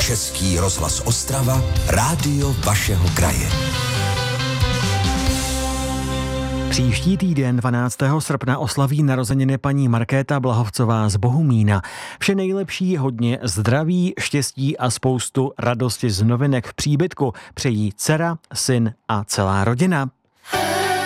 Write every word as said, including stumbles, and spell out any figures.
Český rozhlas Ostrava, rádio vašeho kraje. Příští týden dvanáctého srpna oslaví narozeniny paní Markéta Blahovcová z Bohumína. Vše nejlepší, hodně zdraví, štěstí a spoustu radosti z novinek v příbytku přejí dcera, syn a celá rodina.